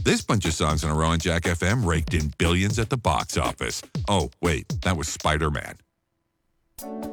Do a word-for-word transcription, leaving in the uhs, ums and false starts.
This bunch of songs on a row on Jack F M raked in billions at the box office. Oh, wait, that was Spider-Man.